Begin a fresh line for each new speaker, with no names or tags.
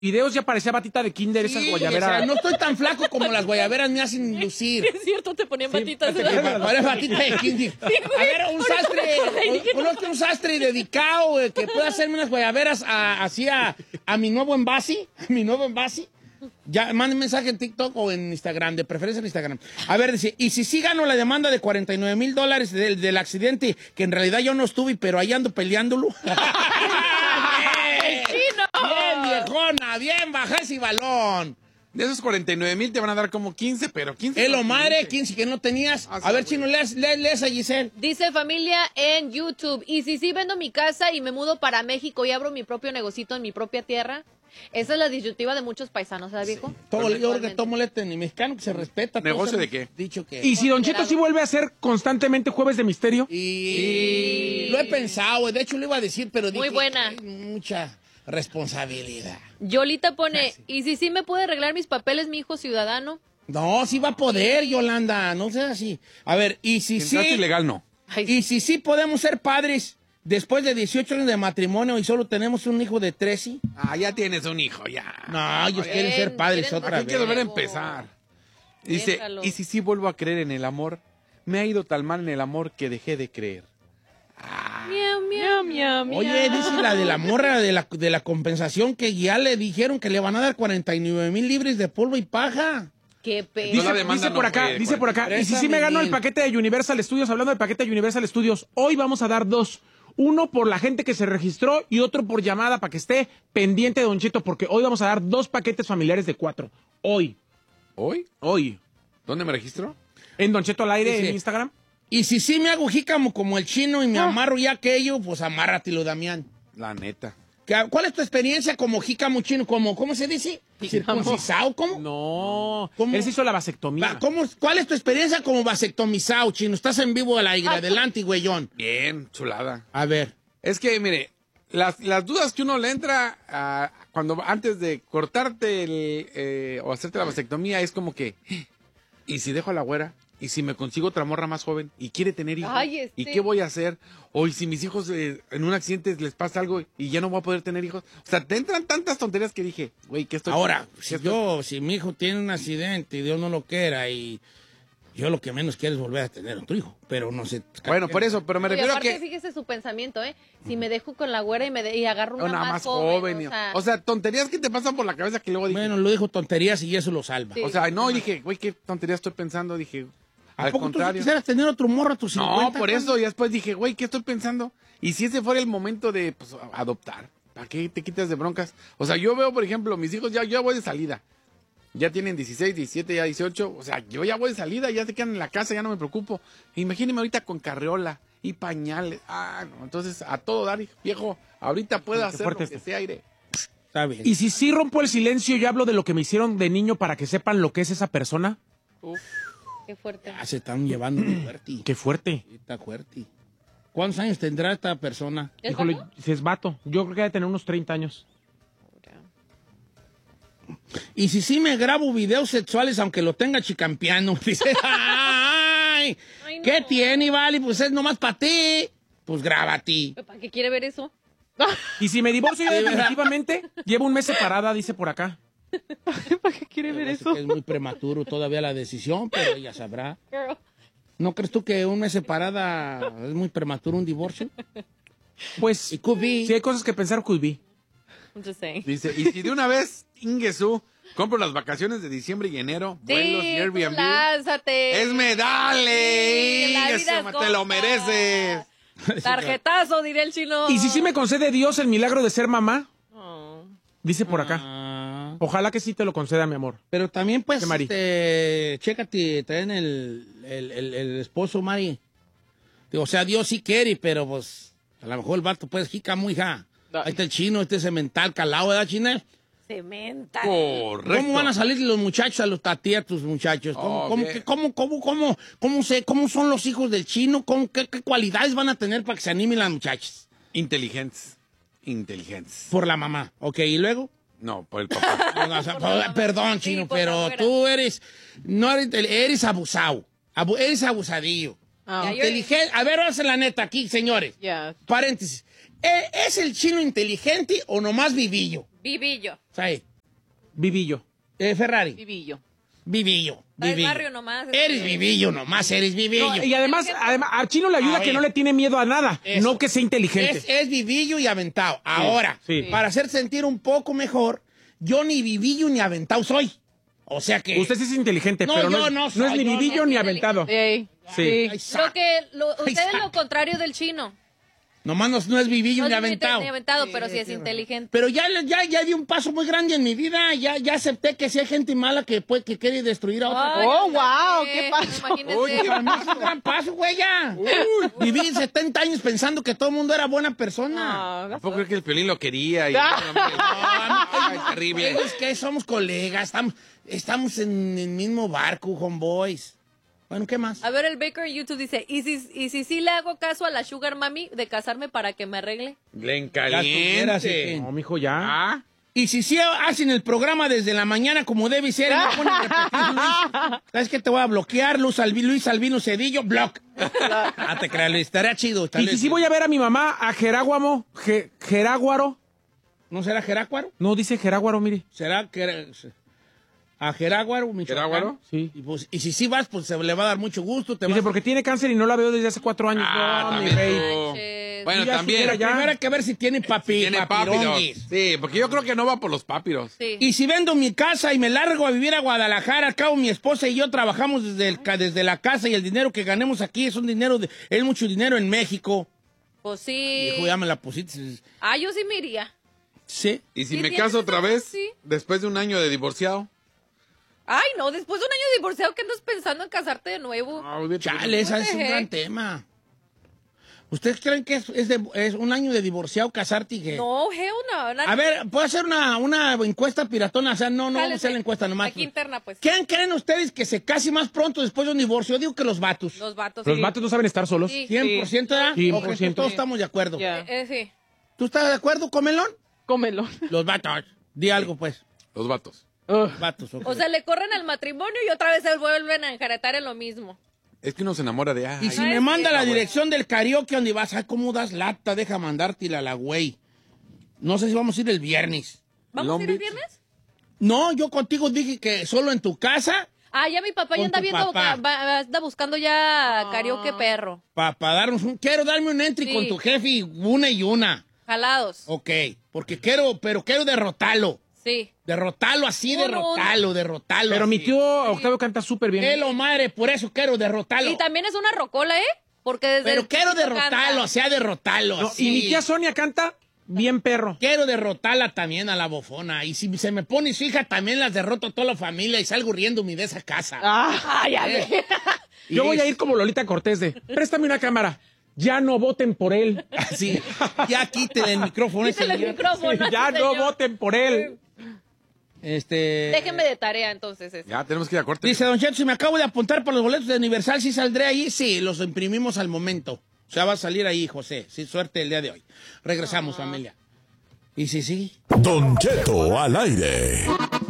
videos ya parecía batita de kinder, esas guayaberas.
O sea, no estoy tan flaco como las guayaberas me hacen lucir.
Es cierto, te ponían batitas.
Parece batita de kinder. A ver, un sastre dedicado que pueda hacerme unas guayaberas así a mi nuevo envase. Ya, manden mensaje en TikTok o en Instagram, de preferencia en Instagram. A ver, dice, y si sí gano la demanda de $49,000 del accidente, que en realidad yo no estuve, pero ahí ando peleándolo.
¡El chino!
Bien, viejona, bien, baja ese balón.
De esos 49,000 te van a dar como 15, pero 15.
Es lo madre, 15 que no tenías. A ver, Chino, lees a Giselle.
Dice familia en YouTube, ¿y si sí vendo mi casa y me mudo para México y abro mi propio negocito en mi propia tierra? Esa es la disyuntiva de muchos paisanos, ¿sabes, viejo?
Yo creo que todo molesta en el mexicano que se respeta.
¿Negocio de qué?
Dicho que...
¿Y si Don Cheto sí vuelve a hacer constantemente Jueves de Misterio?
Y lo he pensado, de hecho lo iba a decir, pero
muy
dije,
buena.
hay mucha responsabilidad.
Yolita pone, ¿y si sí me puede arreglar mis papeles mi hijo ciudadano?
No, sí va a poder, Yolanda, no seas así. A ver, y si sí...
ilegal, no.
Y si sí podemos ser padres después de 18 años de matrimonio y solo tenemos un hijo de 13.
Ah, ya tienes un hijo, ya.
No, ellos quieren ser padres otra
Hay
vez.
que volver a empezar. Dice,
Déjalo.
y si sí vuelvo a creer en el amor, me ha ido tan mal en el amor que dejé de creer.
Miau, miau, miau, miau.
Oye, dice la de la morra de la compensación que ya le dijeron que le van a dar 49,000 libres de polvo y paja.
Qué pedo.
No la demanda
Dice por
no
acá,
fue
dice por acá. Y si sí
Préstame
me gano el
mil.
paquete de Universal Studios, hablando del paquete de Universal Studios, hoy vamos a dar 2. Uno por la gente que se registró y otro por llamada para que esté pendiente de Don Cheto, porque hoy vamos a dar 2 paquetes familiares de 4. Hoy.
¿Hoy? ¿Dónde me registro?
En Don Cheto al aire,
Dice,
en Instagram.
Y si sí me hago jícamo como el chino y me amarro ya aquello, pues amárratelo, Damián.
La neta.
¿Cuál es tu experiencia como jícamo chino? ¿Cómo se dice? ¿Circuncisado? ¿Cómo?
No.
¿Cómo?
Él se hizo la vasectomía.
¿Cuál es tu experiencia como vasectomizado, chino? Estás en vivo al aire. Adelante, güeyón.
Bien, chulada.
A ver.
Es que, mire, las dudas que uno le entra cuando antes de cortarte o hacerte la vasectomía es como que, ¿y si dejo a la güera? ¿Y si me consigo otra morra más joven y quiere tener hijos?
Ay,
¿Y qué voy a hacer? O ¿y si mis hijos en un accidente les pasa algo y ya no voy a poder tener hijos? O sea, te entran tantas tonterías que dije, güey, ¿qué estoy
Ahora,
¿qué
si mi hijo tiene un accidente y Dios no lo quiera y yo lo que menos quiero es volver a tener otro hijo, pero no sé.
Bueno, por eso, pero me
Y
refiero a
aparte,
que...
fíjese su pensamiento, ¿eh? Si me dejo con la güera y agarro una más joven.
O sea, tonterías que te pasan por la cabeza que luego dije...
Bueno, lo dijo tonterías y eso lo salva.
Sí.
O sea, no, dije, güey, qué tontería estoy pensando. Dije,
¿A
al
poco tú
contrario.
quisieras tener otro morro a tus 50?
No, por eso, y después dije, güey, ¿qué estoy pensando? Y si ese fuera el momento de pues, adoptar, ¿para qué te quitas de broncas? O sea, yo veo, por ejemplo, mis hijos, yo ya voy de salida. Ya tienen 16, 17, ya 18. O sea, yo ya voy de salida, ya se quedan en la casa, ya no me preocupo. Imagíneme ahorita con carriola y pañales. Ah, no, entonces a todo dar, viejo, ahorita puedo hacer lo que sea, aire.
Está bien.
Y si sí rompo el silencio y hablo de lo que me hicieron de niño para que sepan lo que es esa persona.
Qué fuerte.
Se están llevando muy fuerte.
Qué fuerte.
Está fuerte. ¿Cuántos años tendrá esta persona?
¿Es
Híjole,
vato?
si es vato. Yo creo que debe tener unos 30 años.
Y si sí me grabo videos sexuales aunque lo tenga chicampiano. Dice, ¡ay!
Ay, no.
¿Qué tiene, vale? Pues es nomás para ti. Pues grábate.
¿Para qué quiere ver eso?
Y si me divorcio yo definitivamente, llevo un mes separada, dice por acá.
¿Para qué quiere ver eso?
Es muy prematuro todavía la decisión, pero ella sabrá.
Girl.
¿No crees tú que un mes separada es muy prematuro un divorcio?
Pues,
It could be.
si hay cosas que pensar, could be.
I'm just saying.
Dice, y si de una vez, Ingesu, compro las vacaciones de diciembre y enero, vuelos y
Sí, tú
Airbnb.
lánzate.
¡Esme, dale!
Sí, la vida
Ingesu,
es
te lo
corta.
mereces.
Tarjetazo, diré el chino.
Y si sí me concede Dios el milagro de ser mamá,
Oh.
dice por acá.
Ah,
Ojalá que sí te lo conceda, mi amor.
pero también, pues,
¿Qué, Mari?
chécate, traen el esposo, Mari. O sea, Dios sí quiere, pero pues, a lo mejor el vato, pues, jica muy hija. Ahí está el chino, este cemental calado, ¿verdad, China?
Cementa.
Correcto.
¿Cómo van a salir los muchachos a los tatías, tus muchachos?
Oh, bien.
¿Cómo son los hijos del chino? ¿Qué cualidades van a tener para que se animen las muchachas?
Inteligentes.
Por la mamá, ¿ok? ¿Y luego?
No, por el papá.
No, o sea, perdón,
Sí,
chino,
por la
pero
güera.
tú eres abusado. Eres abusadillo.
Ah.
Inteligente. A ver, vamos a la neta aquí, señores.
Ya.
Paréntesis. ¿Es el chino inteligente o nomás vivillo?
Vivillo.
¿Sabes?
Vivillo.
Ferrari.
Vivillo.
Vivillo.
Del
Vivillo.
barrio nomás.
Eres vivillo nomás, eres vivillo.
No, y además, a Chino le ayuda
A
que
ver.
no le tiene miedo a nada,
Eso.
no que sea inteligente.
Es vivillo y aventado. Ahora,
sí.
para hacer sentir un poco mejor, yo ni vivillo ni aventado soy. O sea que...
Usted sí es inteligente,
No,
pero
yo
no,
no
es
soy,
ni
yo
vivillo
no.
ni aventado.
Ey.
Sí.
Ay, sa-
Usted es
sa-
lo contrario del chino.
Nomás no es vivillo
No
ni
es
aventado.
ni aventado, pero sí es inteligente.
Pero ya di un paso muy grande en mi vida. Ya acepté que si hay gente mala que quiere destruir a otra.
Ay,
Oh,
no
wow,
sé,
¿qué pasó?
imagínese.
Oye, para mí es un gran paso, güey, ya. Viví 70 años pensando que todo el mundo era buena persona.
No,
¿A poco cree que el Piolín lo quería? Y...
Ay,
terrible.
Es que somos colegas, estamos en el mismo barco, homeboys. Bueno, ¿qué más?
A ver, el Baker en YouTube dice, ¿y si sí le hago caso a la Sugar Mami de casarme para que me arregle?
Le
Las
encaliente.
No, mijo, ya.
Ah,
Y si sí hacen el programa desde la mañana como debe ser, me ponen a repetir, Luis. ¿Sabes qué? Te voy a bloquear, Luis Albino Cedillo, block. Ah, te creas, Luis, estaría chido.
Y si sí voy a ver a mi mamá, a Jeráguaro.
¿No será Jerácuaro?
No, dice Jeráguaro, mire.
¿Será que a Jeráguaro, Michoacán?
¿Jeráguaro?
Sí.
Y si sí vas, pues se le va a dar mucho gusto. Te
Dice,
vas-
porque tiene cáncer y no la veo desde hace 4 años.
Ah,
no, mi
también
rey.
tú.
Manches.
Bueno,
Y ya
también.
estuviera ya.
Primero hay que ver si tiene
Tiene papiros.
papironguis.
Sí, porque yo creo que no va por los papiros.
Sí.
Y si vendo mi casa y me largo a vivir a Guadalajara, al cabo mi esposa y yo trabajamos desde la casa y el dinero que ganemos aquí es es mucho dinero en México.
Pues sí.
Hijo, ya me la pusiste.
Ah, yo sí me iría.
Sí.
Y si
¿Sí
me
tienes
caso otra
esa-
vez,
sí?
después de un año de divorciado.
Ay, no, después de un año de divorciado, ¿qué andas pensando en casarte de nuevo?
Chale, esa es un
What the
gran
heck?
tema. ¿Ustedes creen que es un año de divorciado casarte y que...
No, hell no.
A ver, ¿puedo hacer una encuesta piratona? O sea, no vamos a hacer la encuesta nomás.
Aquí interna, pues.
¿Quién creen ustedes que se case más pronto después de un divorcio? Yo digo que los vatos.
Los vatos.
Los
sí.
vatos no saben estar solos.
Sí.
100%, ¿verdad?
100%.
Ok, todos estamos de acuerdo.
Ya.
Sí.
¿Tú estás de acuerdo, Comelón?
Cómelo.
Los vatos. Di algo, pues.
Los vatos.
Vatos, ok.
O sea, le corren al matrimonio y otra vez se vuelven a enjaretar en lo mismo.
Es que uno se enamora de... Ay,
Y si
Ay,
me
sí.
manda la dirección del karaoke donde vas, ay, ¿cómo das lata? Deja mandártela a la güey. No sé si vamos a ir el viernes.
¿Vamos
Long
a ir el
Beach.
viernes?
No, yo contigo dije que solo en tu casa
Ah, ya mi papá ya
Con
anda
tu
viendo,
papá.
anda buscando ya karaoke perro.
para darnos quiero darme un entry
Sí.
con tu jefe y una.
Jalados.
Ok, porque quiero derrotarlo.
Sí.
Derrotarlo así,
Uno.
derrotarlo.
Pero mi
así.
tío Octavio canta súper bien.
Lo madre, por eso quiero derrotarlo.
Y también es una rocola, ¿eh? Porque desde
Pero
el
quiero
chiquito
derrotarlo,
canta.
o sea, derrotarlo.
No,
así.
y mi tía Sonia canta bien perro.
Quiero derrotarla también a la bofona. Y si se me pone su hija, también las derroto a toda la familia y salgo riéndome de esa casa.
Ah, ya ve.
Yo voy a ir como Lolita Cortés de, préstame una cámara. Ya no voten por él.
Así, ya quítele el micrófono.
Quítale el
señor.
micrófono.
Ya no
señor.
voten por él.
Déjenme de tarea entonces.
Ya tenemos que ir a corte.
Dice Don Cheto, si me acabo de apuntar por los boletos de Universal, ¿sí saldré ahí? Sí, los imprimimos al momento. O sea, va a salir ahí, José. Sí, suerte el día de hoy. Regresamos, familia. Y sí.
Don Cheto al aire.